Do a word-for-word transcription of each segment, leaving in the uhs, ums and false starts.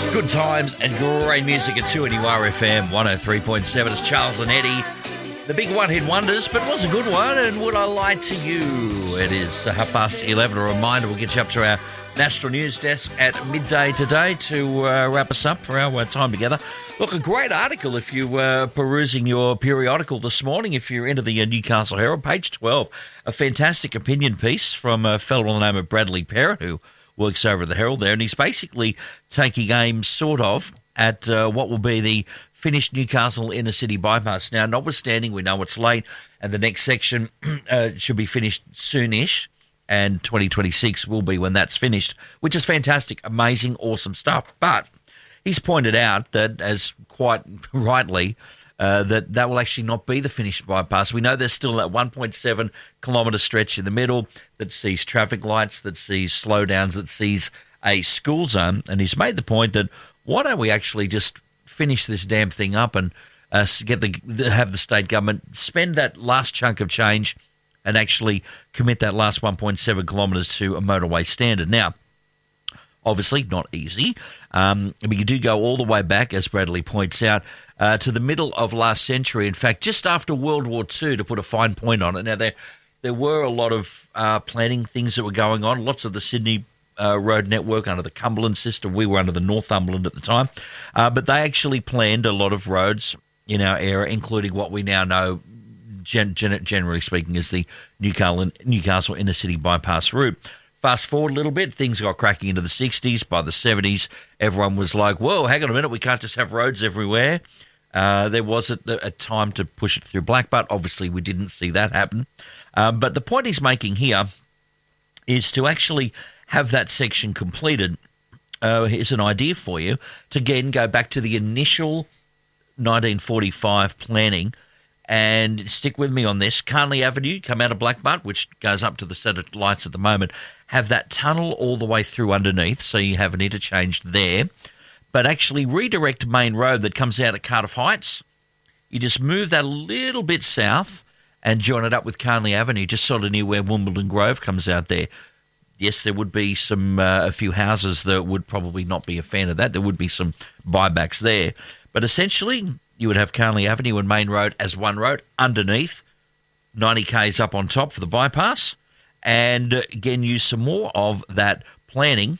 Good times and great music at two N U R F M one oh three point seven. It's Charles and Eddie. The big one-hit wonders, but it was a good one, and would I lie to you? It is half past eleven. A reminder, we'll get you up to our national news desk at midday today to uh, wrap us up for our uh, time together. Look, a great article if you were uh, perusing your periodical this morning, if you're into the uh, Newcastle Herald, page twelve. A fantastic opinion piece from a fellow by the name of Bradley Parrott, who works over at the Herald there, and he's basically taking aim, sort of, at uh, what will be the finished Newcastle inner city bypass. Now, notwithstanding, we know it's late, and the next section uh, should be finished soonish, and twenty twenty-six will be when that's finished, which is fantastic, amazing, awesome stuff. But he's pointed out that, as quite rightly, uh, that that will actually not be the finished bypass. We know there's still that one point seven kilometre stretch in the middle that sees traffic lights, that sees slowdowns, that sees a school zone, and he's made the point that why don't we actually just finish this damn thing up and uh, get the have the state government spend that last chunk of change and actually commit that last one point seven kilometres to a motorway standard. Now, obviously not easy, um, but you do go all the way back, as Bradley points out, uh, to the middle of last century. In fact, just after World War Two, to put a fine point on it. Now, there there were a lot of uh, planning things that were going on. Lots of the Sydney Uh, road network under the Cumberland system. We were under the Northumberland at the time. Uh, but they actually planned a lot of roads in our era, including what we now know, gen- gen- generally speaking, as the Newcastle, Newcastle inner city bypass route. Fast forward a little bit, things got cracking into the sixties. By the seventies, everyone was like, whoa, hang on a minute, we can't just have roads everywhere. Uh, there was a, a time to push it through Blackbutt. Obviously, we didn't see that happen. Um, but the point he's making here is to actually have that section completed. Uh, here's an idea for you to, again, go back to the initial nineteen forty-five planning and stick with me on this. Carnley Avenue, come out of Blackbutt, which goes up to the set of lights at the moment, have that tunnel all the way through underneath, so you have an interchange there, but actually redirect Main Road that comes out at Cardiff Heights. You just move that a little bit south and join it up with Carnley Avenue, just sort of near where Wimbledon Grove comes out there. Yes, there would be some uh, a few houses that would probably not be a fan of that. There would be some buybacks there. But essentially, you would have Carnley Avenue and Main Road as one road underneath, ninety kays up on top for the bypass, and uh, again, use some more of that planning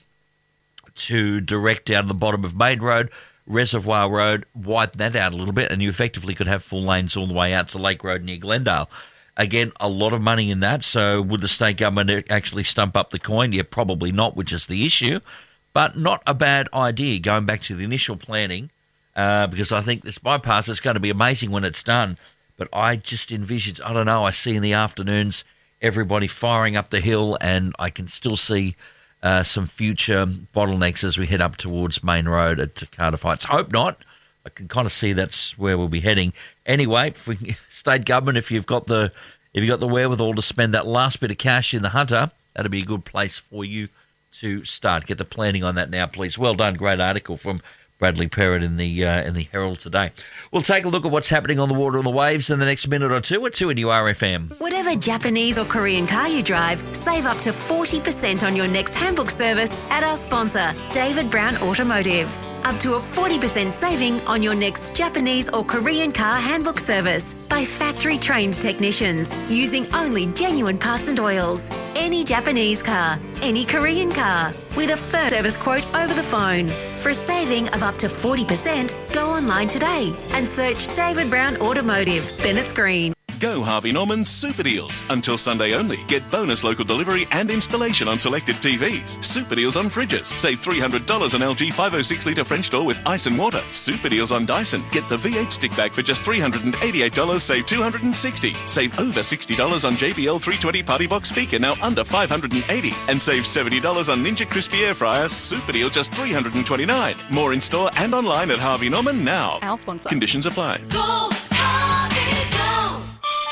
to direct down the bottom of Main Road, Reservoir Road, widen that out a little bit, and you effectively could have full lanes all the way out to Lake Road near Glendale. Again, a lot of money in that, so would the state government actually stump up the coin? Yeah, probably not, which is the issue, but not a bad idea going back to the initial planning, uh, because I think this bypass is going to be amazing when it's done, but I just envision, I don't know, I see in the afternoons everybody firing up the hill, and I can still see uh, some future bottlenecks as we head up towards Main Road at Cardiff Heights. Hope not. I can kind of see that's where we'll be heading. Anyway, if we, state government, if you've got the if you've got the wherewithal to spend that last bit of cash in the Hunter, that'd be a good place for you to start. Get the planning on that now, please. Well done. Great article from Bradley Parrott in the uh, in the Herald today. We'll take a look at what's happening on the water and the waves in the next minute or two at two N U R F M. Whatever Japanese or Korean car you drive, save up to forty percent on your next handbook service at our sponsor, David Brown Automotive. Up to a forty percent saving on your next Japanese or Korean car handbook service by factory-trained technicians using only genuine parts and oils. Any Japanese car, any Korean car, with a first service quote over the phone. For a saving of up to forty percent, go online today and search David Brown Automotive, Bennett's Green. Go Harvey Norman's Super Deals. Until Sunday only. Get bonus local delivery and installation on selected T Vs. Super Deals on fridges. Save three hundred dollars on L G five oh six litre French door with ice and water. Super Deals on Dyson. Get the V eight stick bag for just three hundred eighty-eight dollars, save two hundred sixty dollars. Save over sixty dollars on J B L three twenty Party Box speaker, now under five hundred eighty dollars. And save seventy dollars on Ninja Crispy Air Fryer. Super Deal just three hundred twenty-nine dollars. More in store and online at Harvey Norman now. Our sponsor. Conditions apply. Go Harvey, go!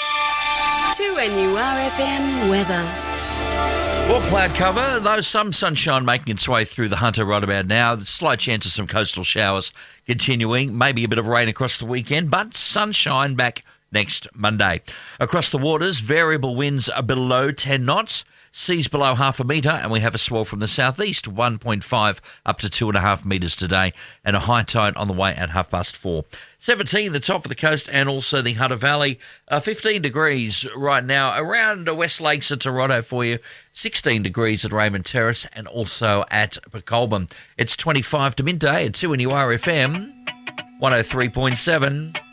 two N U R F M weather. Well, cloud cover, though some sunshine making its way through the Hunter right about now. Slight chance of some coastal showers continuing. Maybe a bit of rain across the weekend, but sunshine back next Monday. Across the waters, variable winds are below ten knots. Seas below half a metre, and we have a swell from the southeast, one point five up to two and a half metres today, and a high tide on the way at half past four. seventeen, the top of the coast, and also the Hunter Valley. Uh, fifteen degrees right now around West Lakes at Toronto for you. sixteen degrees at Raymond Terrace, and also at Colburn. It's twenty-five to midday at two N U R F M, one oh three point seven.